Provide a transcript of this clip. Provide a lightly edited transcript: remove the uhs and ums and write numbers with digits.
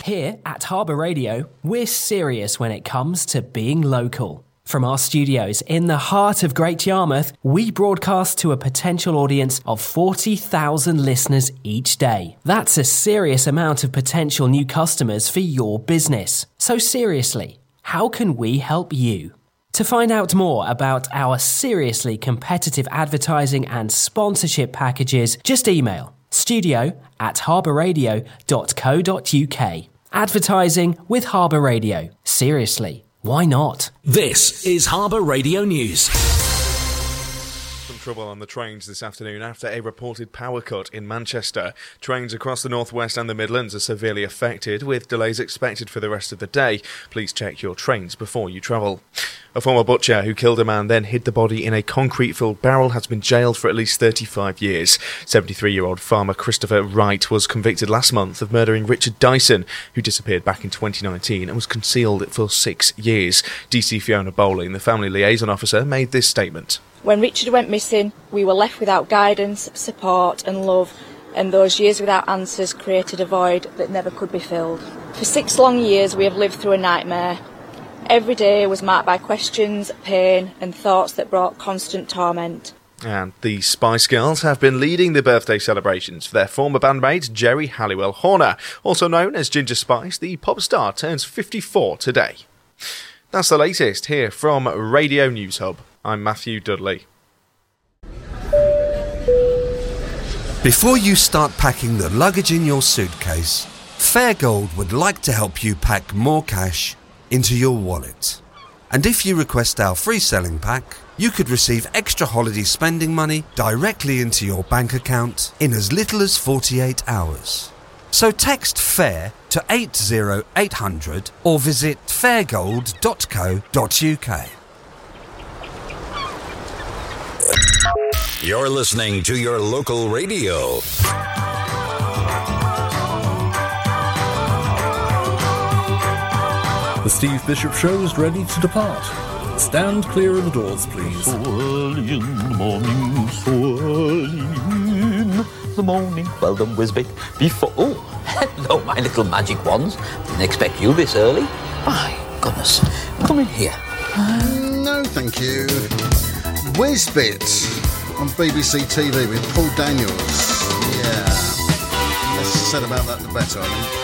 Here at Harbour Radio, we're serious when it comes to being local. From our studios in the heart of Great Yarmouth, we broadcast to a potential audience of 40,000 listeners each day. That's a serious amount of potential new customers for your business. So seriously, how can we help you? To find out more about our seriously competitive advertising and sponsorship packages, just email studio@harbourradio.co.uk. Advertising with Harbour Radio. Seriously, why not? This is Harbour Radio News. Some trouble on the trains this afternoon after a reported power cut in Manchester. Trains across the northwest and the Midlands are severely affected, with delays expected for the rest of the day. Please check your trains before you travel. A former butcher who killed a man then hid the body in a concrete-filled barrel has been jailed for at least 35 years. 73-year-old farmer Christopher Wright was convicted last month of murdering Richard Dyson, who disappeared back in 2019 and was concealed for 6 years. DC Fiona Bowling, the family liaison officer, made this statement. When Richard went missing, we were left without guidance, support and love, and those years without answers created a void that never could be filled. For 6 long years we have lived through a nightmare. Every day was marked by questions, pain and thoughts that brought constant torment. And the Spice Girls have been leading the birthday celebrations for their former bandmate Jerry Halliwell Horner. Also known as Ginger Spice, the pop star turns 54 today. That's the latest here from Radio News Hub. I'm Matthew Dudley. Before you start packing the luggage in your suitcase, Fairgold would like to help you pack more cash into your wallet. And if you request our free selling pack, you could receive extra holiday spending money directly into your bank account in as little as 48 hours. So text FAIR to 80800 or visit fairgold.co.uk. You're listening to your local radio. The Steve Bishop Show is ready to depart. Stand clear of the doors, please. So early in the morning, so early in the morning. Well done, Wisbit. Before... Oh, hello, my little magic wands. Didn't expect you this early. My goodness. Come in here. No, thank you. Wisbit on BBC TV with Paul Daniels. Yeah. Less said about that, the better, I think.